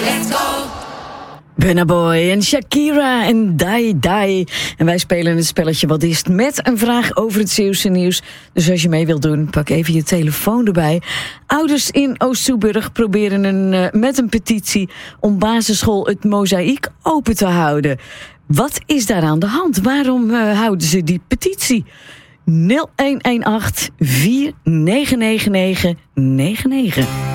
Burna Boy en Shakira en Die Die. En wij spelen het spelletje Wat is het? Met een vraag over het Zeeuwse nieuws. Dus als je mee wilt doen, pak even je telefoon erbij. Ouders in Oost-Soeburg proberen met een petitie om basisschool Het Mozaïek open te houden. Wat is daar aan de hand? Waarom houden ze die petitie? 0118 4999 99.